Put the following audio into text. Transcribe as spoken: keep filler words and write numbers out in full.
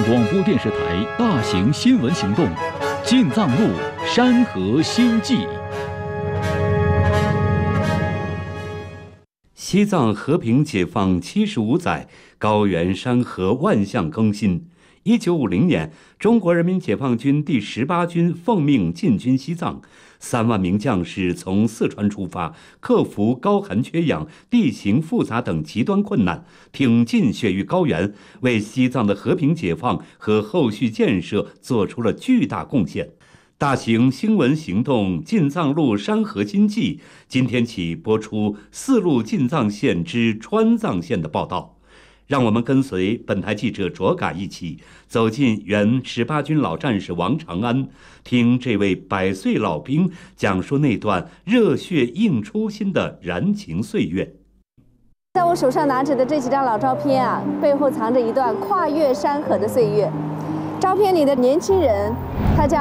广播电视台大型新闻行动，进藏路山河新纪。 西藏和平解放七十五载，高原山河万象更新。一九五零年，中国人民解放军第十八军奉命进军西藏，三万名将士从四川出发，克服高寒缺氧、地形复杂等极端困难，挺进雪域高原，为西藏的和平解放和后续建设做出了巨大贡献。大型新闻行动进藏路山河新纪今天起播出四路进藏线之川藏线的报道。让我们跟随本台记者卓嘎一起走进原十八军老战士王长安，听这位百岁老兵讲述那段热血映初心的燃情岁月。 在我手上拿着的这几张老照片啊，背后藏着一段跨越山河的岁月。照片里的年轻人，他叫